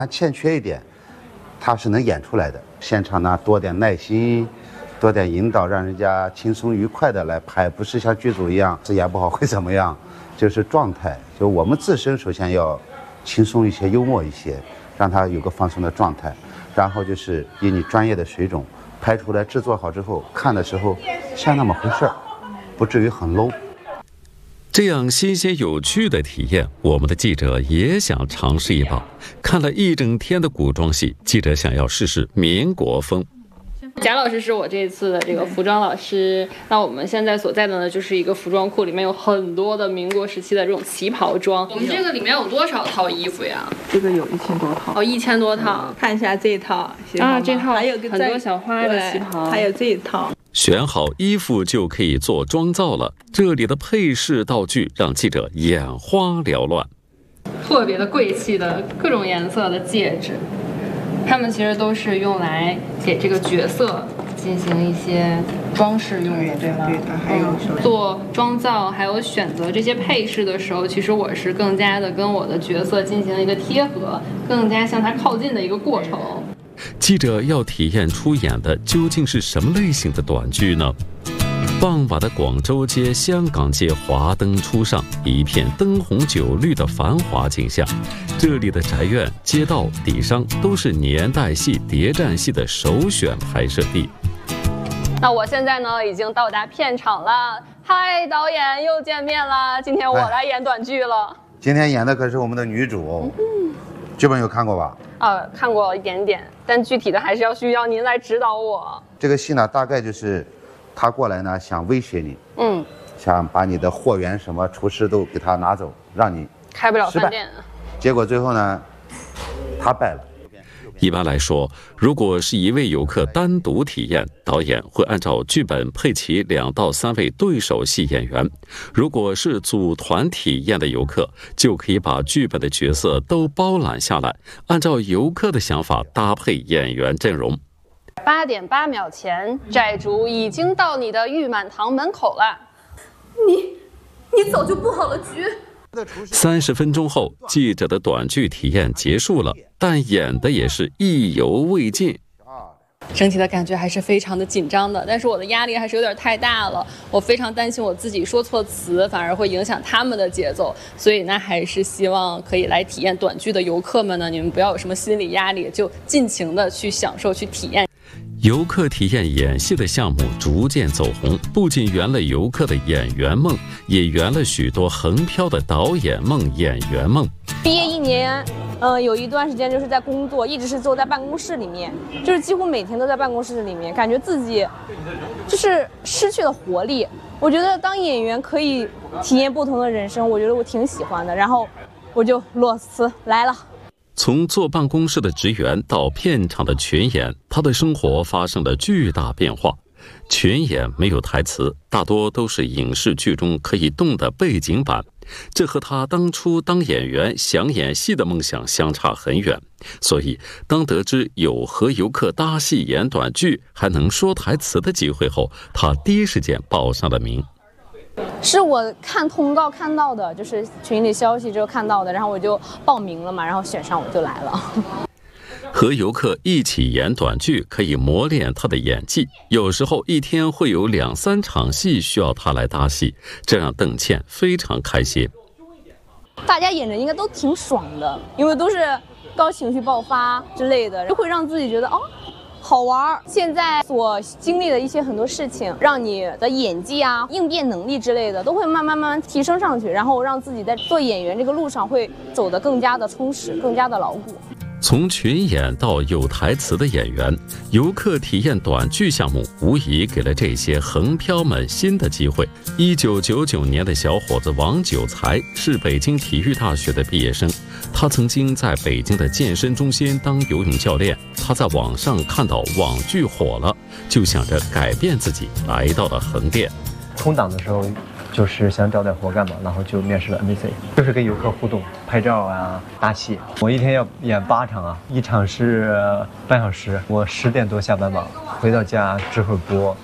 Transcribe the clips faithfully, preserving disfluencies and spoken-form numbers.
他欠缺一点，他是能演出来的。现场呢多点耐心，多点引导，让人家轻松愉快的来拍，不是像剧组一样是演不好会怎么样，就是状态。就我们自身首先要轻松一些、幽默一些，让他有个放松的状态。然后就是以你专业的水准拍出来，制作好之后看的时候像那么回事儿，不至于很 low。 这样新鲜有趣的体验，我们的记者也想尝试一把。看了一整天的古装戏，记者想要试试民国风。 贾老师是我这一次的这个服装老师，那我们现在所在的呢，就是一个服装库，里面有很多的民国时期的这种旗袍装。我们这个里面有多少套衣服呀？ 这个有一千多套。 哦，一千多套。 嗯、看一下这一套啊，这套还有个很多小花的旗袍， 还有这一套。 选好衣服就可以做妆造了，这里的配饰道具让记者眼花缭乱。 特别的贵气的各种颜色的戒指，它们其实都是用来给这个角色进行一些装饰用的，对吗？ 对的，还有什么、 嗯、做妆造，还有选择这些配饰的时候，其实我是更加的跟我的角色进行一个贴合，更加向它靠近的一个过程。 记者要体验出演的究竟是什么类型的短剧呢？傍晚的广州街、香港街华灯初上，一片灯红酒绿的繁华景象。这里的宅院、街道、底商都是年代戏、谍战戏的首选拍摄地。 那我现在呢，已经到达片场了。嗨，导演又见面了，今天我来演短剧了。 今天演的可是我们的女主，嗯、剧本有看过吧？ 呃，看过一点点，但具体的还是要需要您来指导我。 这个戏呢，大概就是他过来呢，想威胁你，嗯，想把你的货源什么厨师都给他拿走，让你开不了饭店。 结果最后呢，他败了。 一般来说，如果是一位游客单独体验，导演会按照剧本配齐两到三位对手戏演员；如果是组团体验的游客，就可以把剧本的角色都包揽下来，按照游客的想法搭配演员阵容。 八点八秒前，债主已经到你的玉满堂门口了。 你，你早就布好了局。 三十分钟后，记者的短剧体验结束了，但演的也是意犹未尽。 整体的感觉还是非常的紧张的，但是我的压力还是有点太大了。我非常担心我自己说错词，反而会影响他们的节奏。所以呢，还是希望可以来体验短剧的游客们呢，你们不要有什么心理压力，就尽情的去享受、去体验。 游客体验演戏的项目逐渐走红，不仅圆了游客的演员梦，也圆了许多横漂的导演梦、演员梦。 毕业一年，嗯、呃，有一段时间就是在工作，一直是坐在办公室里面，就是几乎每天都在办公室里面，感觉自己就是失去了活力。我觉得当演员可以体验不同的人生，我觉得我挺喜欢的，然后我就裸辞来了。 从坐办公室的职员到片场的群演，他的生活发生了巨大变化。群演没有台词，大多都是影视剧中可以动的背景板，这和他当初当演员想演戏的梦想相差很远。所以当得知有和游客搭戏演短剧还能说台词的机会后，他第一时间报上了名。 是我看通告看到的，就是群里消息之后看到的，然后我就报名了嘛，然后选上我就来了。 和游客一起演短剧可以磨练他的演技，有时候一天会有两三场戏需要他来搭戏，这让邓倩非常开心。 大家演着应该都挺爽的，因为都是高情绪爆发之类的，就会让自己觉得哦好玩。现在所经历的一些很多事情，让你的演技啊、应变能力之类的，都会慢慢慢慢提升上去，然后让自己在做演员这个路上会走得更加的充实，更加的牢固。 从群演到有台词的演员，游客体验短剧项目无疑给了这些横漂们新的机会。一九九九年的小伙子王九才是北京体育大学的毕业生，他曾经在北京的健身中心当游泳教练。他在网上看到网剧火了，就想着改变自己，来到了横店。 空档的时候就是想找点活干嘛，然后就面试了 N B C， 就是跟游客互动、拍照啊、搭戏。我一天要演八场啊，一场是半小时，我十点多下班吧，回到家之后播。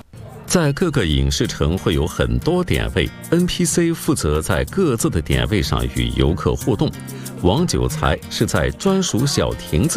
在各个影视城会有很多点位 ，N P C 负责在各自的点位上与游客互动。王九才是在专属小亭子